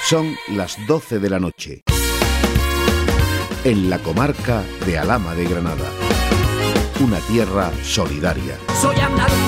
Son las 12 de la noche. En la comarca de Alhama de Granada. Una tierra solidaria. Soy andaluz.